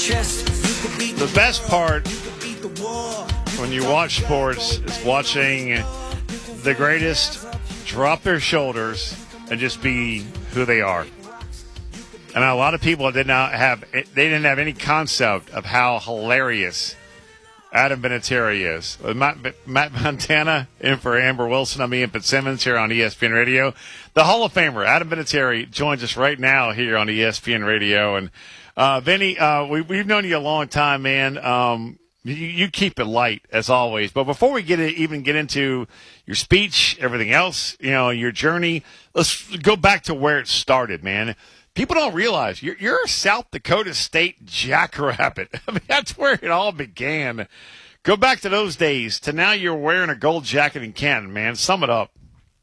The best part when you watch sports is watching the greatest drop their shoulders and just be who they are. And a lot of people didn't have any concept of how hilarious Adam Vinatieri is. Matt Montana in for Amber Wilson. I'm Ian Fitzsimmons here on ESPN Radio. The Hall of Famer, Adam Vinatieri, joins us right now here on ESPN Radio. And, Vinny, we've known you a long time, man. You keep it light, as always. But before we even get into your speech, everything else, your journey, let's go back to where it started, man. People don't realize you're a South Dakota State Jackrabbit. I mean, that's where it all began. Go back to those days to now you're wearing a gold jacket in Canton, man. Sum it up.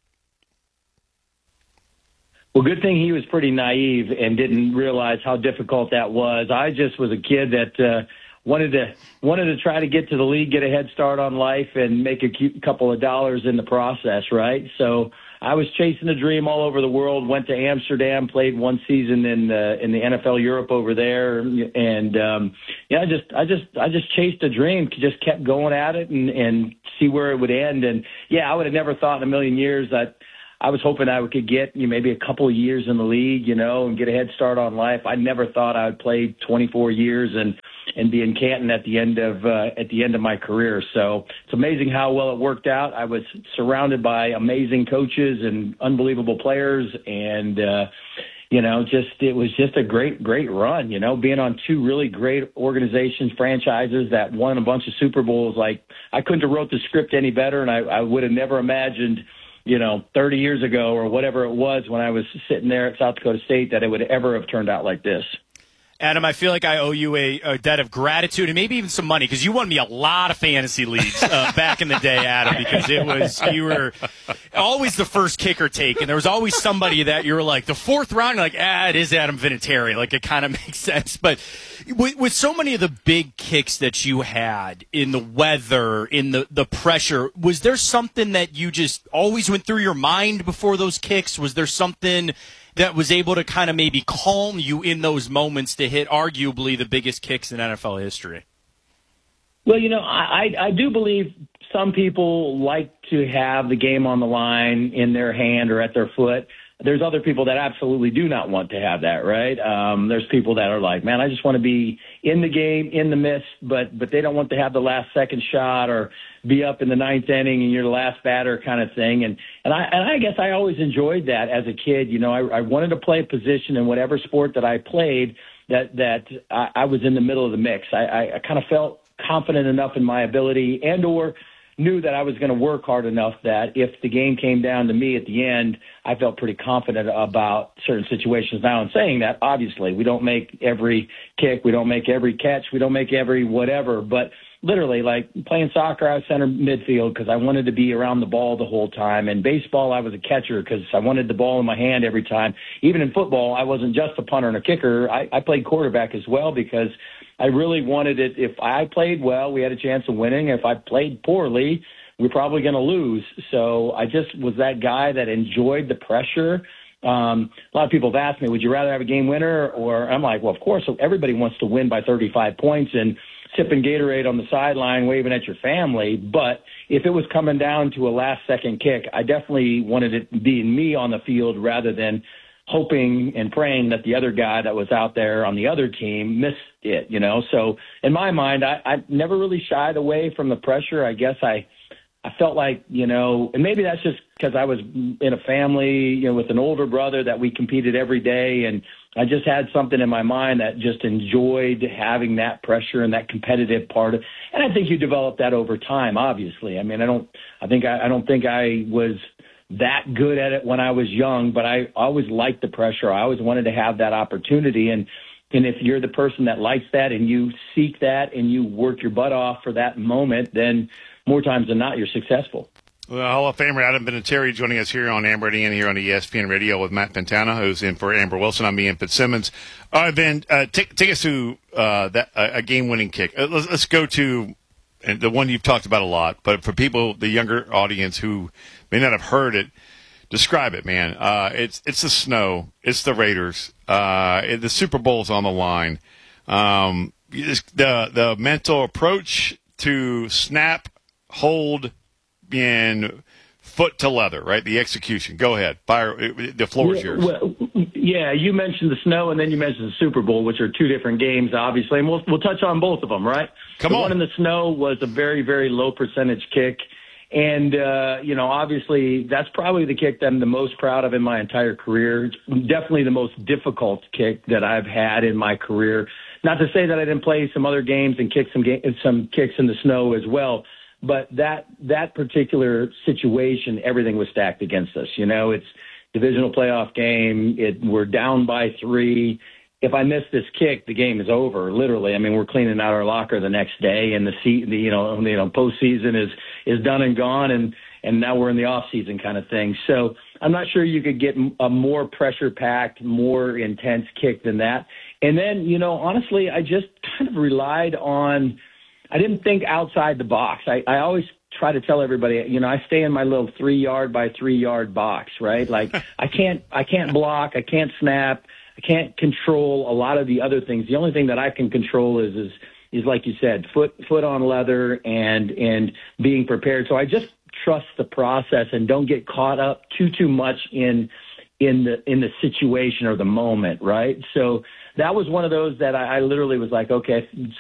Well, good thing he was pretty naive and didn't realize how difficult that was. I just was a kid that wanted to try to get to the league, get a head start on life, and make a couple of dollars in the process, right? So I was chasing a dream all over the world. Went to Amsterdam, played one season in the NFL Europe over there, and I just chased a dream. Just kept going at it and see where it would end. And yeah, I would have never thought in a million years that I was hoping I could get maybe a couple of years in the league, and get a head start on life. I never thought I would play 24 years and be in Canton at the end of my career. So it's amazing how well it worked out. I was surrounded by amazing coaches and unbelievable players, and it was just a great run. Being on two really great organizations, franchises that won a bunch of Super Bowls. Like, I couldn't have wrote the script any better, and I would have never imagined 30 years ago or whatever it was when I was sitting there at South Dakota State that it would ever have turned out like this. Adam, I feel like I owe you a debt of gratitude and maybe even some money, because you won me a lot of fantasy leagues back in the day, Adam, because you were always the first kicker take, and there was always somebody that you were like, the fourth round, you're like, it is Adam Vinatieri. Like, it kind of makes sense. But with so many of the big kicks that you had in the weather, in the pressure, was there something that you just always went through your mind before those kicks? Was there something that was able to kind of maybe calm you in those moments to hit arguably the biggest kicks in NFL history? Well, I do believe some people like to have the game on the line in their hand or at their foot. There's other people that absolutely do not want to have that, right? There's people that are like, man, I just want to be in the game, in the midst, but they don't want to have the last second shot or be up in the ninth inning and you're the last batter kind of thing. And I guess I always enjoyed that as a kid. I wanted to play a position in whatever sport that I played that I was in the middle of the mix. I kind of felt confident enough in my ability and or knew that I was going to work hard enough that if the game came down to me at the end, I felt pretty confident about certain situations. Now, in saying that, obviously, we don't make every kick, we don't make every catch, we don't make every whatever, but literally, like playing soccer, I was center midfield because I wanted to be around the ball the whole time. And baseball, I was a catcher because I wanted the ball in my hand every time. Even in football, I wasn't just a punter and a kicker. I played quarterback as well because I really wanted it. If I played well, we had a chance of winning. If I played poorly, we're probably going to lose. So I just was that guy that enjoyed the pressure. A lot of people have asked me, would you rather have a game winner? Or I'm like, well, of course, everybody wants to win by 35 points and sipping Gatorade on the sideline, waving at your family. But if it was coming down to a last-second kick, I definitely wanted it being me on the field rather than hoping and praying that the other guy that was out there on the other team missed it, So in my mind, I never really shied away from the pressure. I guess I felt like, and maybe that's just because I was in a family, with an older brother that we competed every day, and I just had something in my mind that just enjoyed having that pressure and that competitive part of, and I think you develop that over time, obviously. I mean, I don't think I was that good at it when I was young, but I always liked the pressure. I always wanted to have that opportunity. And if you're the person that likes that and you seek that and you work your butt off for that moment, then more times than not, you're successful. Well, Hall of Famer Adam Vinatieri joining us here on Amber and here on ESPN Radio with Matt Montana, who's in for Amber Wilson. I'm Ian Fitzsimmons. Then take us to a game-winning kick. Let's go to the one you've talked about a lot, but for people, the younger audience who may not have heard it, describe it, man. It's the snow. It's the Raiders. The Super Bowl's on the line. the mental approach to snap, hold, and foot to leather, right? The execution. Go ahead. The floor is yours. Well, yeah, you mentioned the snow, and then you mentioned the Super Bowl, which are two different games, obviously, and we'll touch on both of them, right? Come on. The one in the snow was a very, very low percentage kick, and obviously that's probably the kick that I'm the most proud of in my entire career. It's definitely the most difficult kick that I've had in my career. Not to say that I didn't play some other games and kick some kicks in the snow as well. But that particular situation, everything was stacked against us. It's divisional playoff game. We're down by 3. If I miss this kick, the game is over. Literally, I mean, we're cleaning out our locker the next day, and the postseason is done and gone, and now we're in the off season kind of thing. So I'm not sure you could get a more pressure packed, more intense kick than that. And then, honestly, I just kind of relied on. I didn't think outside the box. I always try to tell everybody, I stay in my little 3-yard by 3-yard box, right? Like I can't block, I can't snap, I can't control a lot of the other things. The only thing that I can control is like you said, foot on leather and being prepared. So I just trust the process and don't get caught up too much in the situation or the moment, right? So that was one of those that I literally was like, okay,